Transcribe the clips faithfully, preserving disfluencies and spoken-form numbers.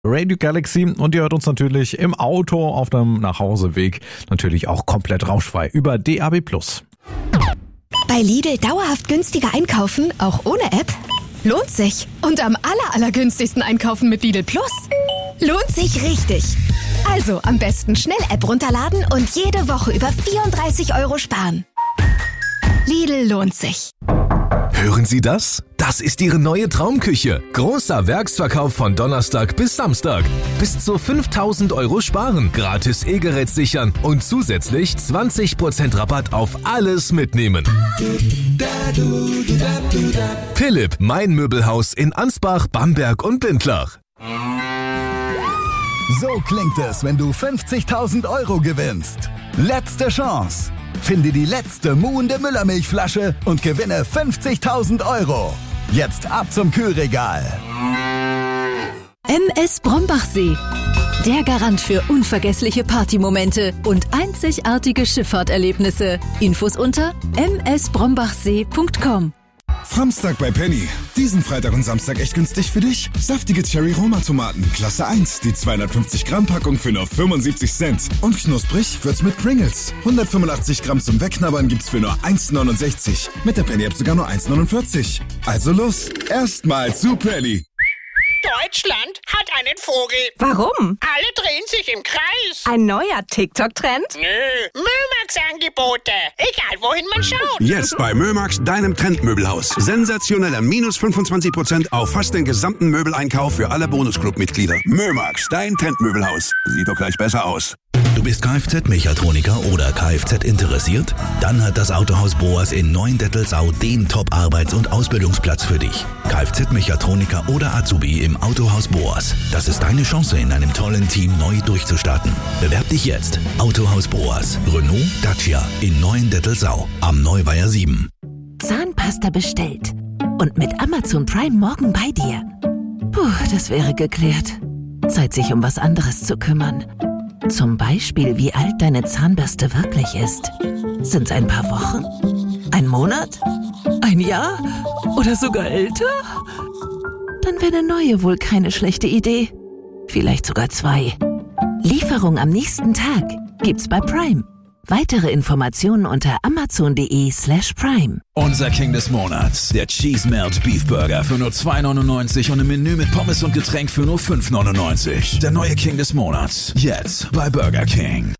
Radio Galaxy und ihr hört uns natürlich im Auto auf dem Nachhauseweg, natürlich auch komplett rauschfrei über D A B plus. Bei Lidl dauerhaft günstiger einkaufen, auch ohne App? Lohnt sich. Und am aller, allergünstigsten einkaufen mit Lidl Plus? Lohnt sich richtig. Also am besten schnell App runterladen und jede Woche über vierunddreißig Euro sparen. Lidl lohnt sich. Hören Sie das? Das ist Ihre neue Traumküche. Großer Werksverkauf von Donnerstag bis Samstag. Bis zu fünftausend Euro sparen, gratis E-Gerät sichern und zusätzlich zwanzig Prozent Rabatt auf alles mitnehmen. Philipp, mein Möbelhaus in Ansbach, Bamberg und Bindlach. So klingt es, wenn du fünfzigtausend Euro gewinnst. Letzte Chance. Finde die letzte muhende Müllermilchflasche und gewinne fünfzigtausend Euro. Jetzt ab zum Kühlregal. M S Brombachsee. Der Garant für unvergessliche Partymomente und einzigartige Schifffahrterlebnisse. Infos unter m s brombachsee punkt com. Samstag bei Penny. Diesen Freitag und Samstag echt günstig für dich. Saftige Cherry-Roma-Tomaten, Klasse eins. Die zweihundertfünfzig Gramm Packung für nur fünfundsiebzig Cent. Und knusprig wird's mit Pringles. hundertfünfundachtzig Gramm zum Wegknabbern gibt's für nur eins neunundsechzig. Mit der Penny-App sogar nur eins neunundvierzig. Also los, erstmal zu Penny. Deutschland hat einen Vogel. Warum? Alle drehen sich im Kreis. Ein neuer TikTok-Trend? Nö, Mömax-Angebote. Egal, wohin man schaut. Jetzt bei Mömax, deinem Trendmöbelhaus. Sensationelle minus fünfundzwanzig Prozent auf fast den gesamten Möbeleinkauf für alle Bonusclub-Mitglieder. Mömax, dein Trendmöbelhaus. Sieht doch gleich besser aus. Du bist Kfz-Mechatroniker oder Kfz interessiert? Dann hat das Autohaus Boas in Neuendettelsau den Top-Arbeits- und Ausbildungsplatz für dich. Kfz-Mechatroniker oder Azubi im Autohaus Boas. Das ist deine Chance, in einem tollen Team neu durchzustarten. Bewerb dich jetzt. Autohaus Boas. Renault, Dacia in Neuendettelsau am Neuweiher sieben. Zahnpasta bestellt. Und mit Amazon Prime morgen bei dir. Puh, das wäre geklärt. Zeit, sich um was anderes zu kümmern. Zum Beispiel, wie alt deine Zahnbürste wirklich ist. Sind's ein paar Wochen? Ein Monat? Ein Jahr? Oder sogar älter? Dann wäre eine neue wohl keine schlechte Idee. Vielleicht sogar zwei. Lieferung am nächsten Tag gibt's bei Prime. Weitere Informationen unter amazon.de slash prime. Unser King des Monats, der Cheese Melt Beef Burger für nur zwei neunundneunzig und ein Menü mit Pommes und Getränk für nur fünf neunundneunzig. Der neue King des Monats, jetzt bei Burger King.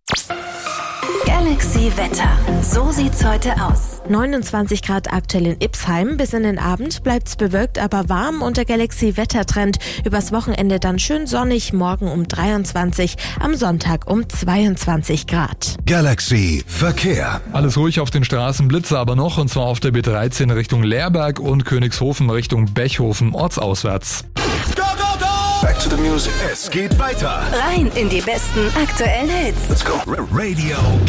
Galaxy Wetter. So sieht's heute aus. neunundzwanzig Grad aktuell in Ipsheim. Bis in den Abend bleibt's bewölkt, aber warm und der Galaxy Wettertrend. Übers Wochenende dann schön sonnig. Morgen um dreiundzwanzig, am Sonntag um zweiundzwanzig Grad. Galaxy Verkehr. Alles ruhig auf den Straßen, Blitze aber noch, und zwar auf der B dreizehn Richtung Leerberg und Königshofen Richtung Bechhofen ortsauswärts. Go, go, go! Back to the music. Es geht weiter. Rein in die besten aktuellen Hits. Let's go. Radio